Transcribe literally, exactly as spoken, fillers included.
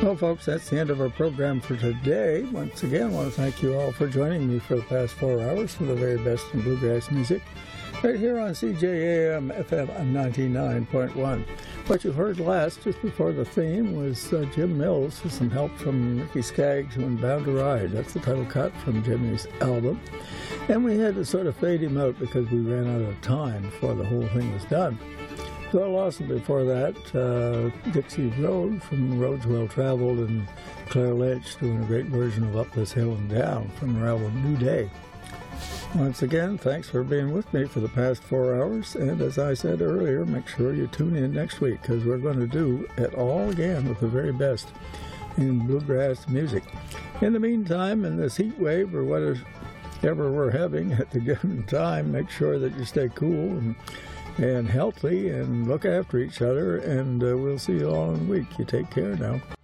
Well, folks, that's the end of our program for today. Once again, I want to thank you all for joining me for the past four hours for the very best in bluegrass music, right here on C J A M F M ninety-nine point one. What you heard last, just before the theme, was uh, Jim Mills with some help from Ricky Skaggs and Bound to Ride. That's the title cut from Jimmy's album. And we had to sort of fade him out because we ran out of time before the whole thing was done. So also before that, uh, Dixie Road from Roads Well Traveled, and Claire Lynch doing a great version of Up This Hill and Down from her album New Day. Once again, thanks for being with me for the past four hours, and as I said earlier, make sure you tune in next week because we're going to do it all again with the very best in bluegrass music. In the meantime, in this heat wave or whatever we're having at the given time, make sure that you stay cool and and healthy, and look after each other, and uh, we'll see you all in a week. You take care now.